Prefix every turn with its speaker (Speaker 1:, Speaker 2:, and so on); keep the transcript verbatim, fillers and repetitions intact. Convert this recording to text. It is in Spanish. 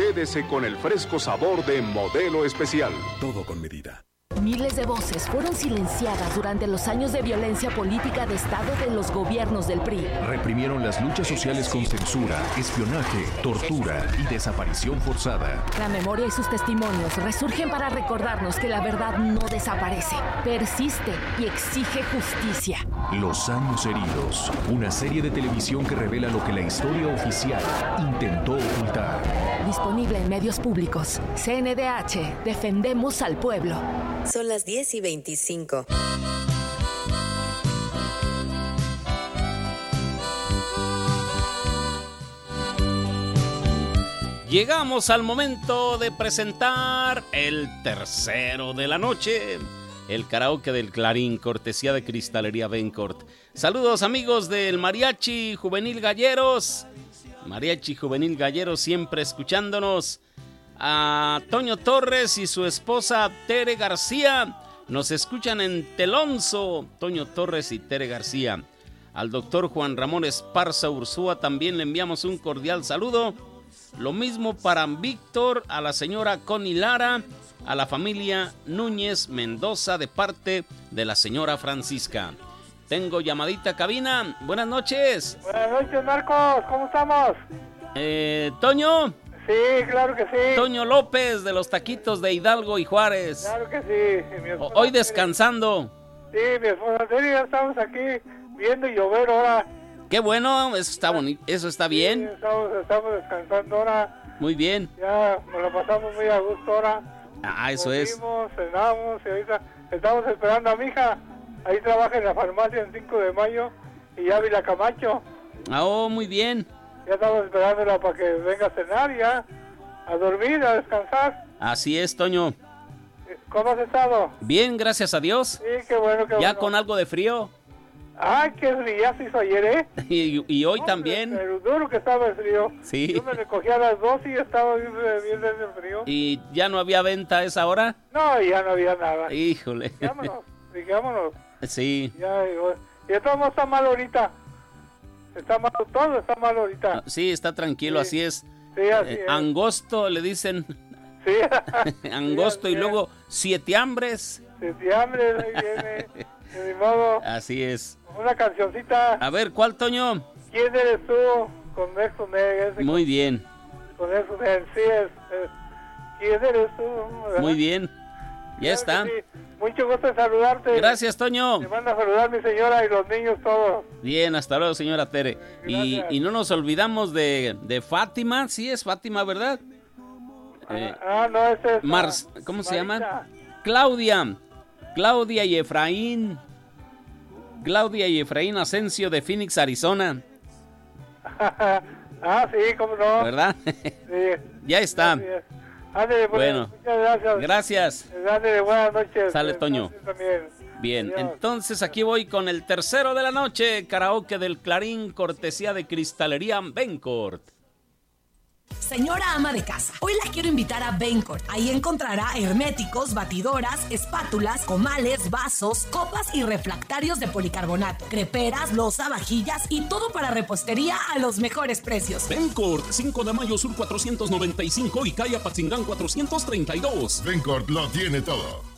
Speaker 1: Quédese con el fresco sabor de Modelo Especial.
Speaker 2: Todo con medida.
Speaker 3: Miles de voces fueron silenciadas durante los años de violencia política de Estado de los gobiernos del P R I.
Speaker 2: Reprimieron las luchas sociales con censura, espionaje, tortura y desaparición forzada.
Speaker 3: La memoria y sus testimonios resurgen para recordarnos que la verdad no desaparece, persiste y exige justicia.
Speaker 2: Los años heridos, una serie de televisión que revela lo que la historia oficial intentó ocultar.
Speaker 3: Disponible en medios públicos. C N D H, defendemos al pueblo.
Speaker 4: Son las diez y veinticinco.
Speaker 5: Llegamos al momento de presentar el tercero de la noche, el karaoke del Clarín, cortesía de Cristalería Bencourt. Saludos amigos del Mariachi Juvenil Galleros, Mariachi Juvenil Galleros siempre escuchándonos. A Toño Torres y su esposa Tere García nos escuchan en Telonso, Toño Torres y Tere García. Al doctor Juan Ramón Esparza Ursúa también le enviamos un cordial saludo. Lo mismo para Víctor, a la señora Connie Lara, a la familia Núñez Mendoza de parte de la señora Francisca. Tengo llamadita cabina. Buenas noches.
Speaker 6: Buenas noches, Marcos. ¿Cómo estamos?
Speaker 5: Eh, Toño.
Speaker 6: Sí, claro que sí.
Speaker 5: Toño López de los taquitos de Hidalgo y Juárez.
Speaker 6: Claro que sí. Mi esposa,
Speaker 5: hoy descansando.
Speaker 6: Sí, mi esposa Tere, ya estamos aquí viendo llover ahora.
Speaker 5: Qué bueno, eso está bonito, eso está bien.
Speaker 6: Sí, estamos, estamos descansando ahora.
Speaker 5: Muy bien.
Speaker 6: Ya nos lo pasamos muy a gusto ahora.
Speaker 5: Ah, eso
Speaker 6: Comimos,
Speaker 5: es.
Speaker 6: cenamos y ahorita estamos esperando a mi hija. Ahí trabaja en la farmacia en cinco de mayo y ya vi la Camacho.
Speaker 5: Ah, oh, muy bien.
Speaker 6: Ya estamos esperándola para que venga a cenar y ya a dormir, a descansar.
Speaker 5: Así es, Toño.
Speaker 6: ¿Cómo has estado?
Speaker 5: Bien, gracias a Dios.
Speaker 6: Sí, qué bueno, qué bueno.
Speaker 5: Ya con algo de frío.
Speaker 6: Ay, qué friazo hizo ayer, ¿eh?
Speaker 5: y, y hoy
Speaker 6: no,
Speaker 5: también.
Speaker 6: Pero duro que estaba el frío.
Speaker 5: Sí.
Speaker 6: Yo me recogí a las dos y estaba bien, bien desde el frío.
Speaker 5: ¿Y ya no había venta a esa hora?
Speaker 6: No, ya no había nada.
Speaker 5: Híjole.
Speaker 6: Vámonos, digámonos.
Speaker 5: Sí.
Speaker 6: Ya, y, y todo está mal ahorita. Está mal, todo está mal ahorita.
Speaker 5: Sí, está tranquilo,
Speaker 6: sí.
Speaker 5: así es.
Speaker 6: Sí, así
Speaker 5: eh,
Speaker 6: es.
Speaker 5: Angosto le dicen.
Speaker 6: Sí.
Speaker 5: Angosto
Speaker 6: sí,
Speaker 5: y luego siete hambres.
Speaker 6: Siete hambres, ahí viene. De modo.
Speaker 5: Así es.
Speaker 6: Una cancioncita.
Speaker 5: A ver, ¿cuál, Toño?
Speaker 6: ¿Quién eres tú? Con Nexo Negro.
Speaker 5: Muy bien.
Speaker 6: Con eso, sí es, es. ¿Quién eres tú? ¿Verdad?
Speaker 5: Muy bien. Ya está.
Speaker 6: Sí. Mucho gusto en saludarte.
Speaker 5: Gracias, Toño.
Speaker 6: Me manda a saludar mi señora y los niños todos.
Speaker 5: Bien, hasta luego, señora Tere. Y, y no nos olvidamos de, de Fátima. Sí, es Fátima, ¿verdad?
Speaker 6: Ah,
Speaker 5: eh,
Speaker 6: ah no, ese es...
Speaker 5: Mar, ¿Cómo se llama? Claudia. Claudia y Efraín. Claudia y Efraín Asensio de Phoenix, Arizona.
Speaker 6: Ah, sí, cómo no.
Speaker 5: ¿Verdad?
Speaker 6: Sí.
Speaker 5: Ya está.
Speaker 6: Ándale, pues,
Speaker 5: bueno,
Speaker 6: muchas gracias.
Speaker 5: Gracias.
Speaker 6: Ándale, buenas noches.
Speaker 5: Sale, Toño. Bien,
Speaker 6: Adiós.
Speaker 5: Entonces aquí voy con el tercero de la noche, karaoke del Clarín, cortesía de Cristalería Bencourt.
Speaker 7: Señora ama de casa, hoy la quiero invitar a Bencourt. Ahí encontrará herméticos, batidoras, espátulas, comales, vasos, copas y refractarios de policarbonato, creperas, loza, vajillas y todo para repostería a los mejores precios.
Speaker 8: Bencourt, cinco de mayo sur cuatrocientos noventa y cinco y calle Apatzingán cuatrocientos treinta y dos.
Speaker 9: Bencourt lo tiene todo.